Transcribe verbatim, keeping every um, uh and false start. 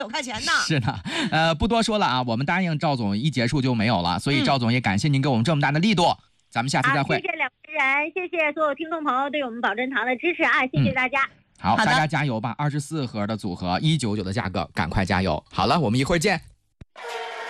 九块钱呢。 是的，呃，不多说了啊，我们答应赵总一结束就没有了，所以赵总也感谢您给我们这么大的力度，咱们下次再会。 啊、谢谢两位人，谢谢所有听众朋友对我们保真堂的支持啊，谢谢大家。 嗯、好，大家加油吧！二十四盒的组合，一九九的价格，赶快加油！好了，我们一会儿见。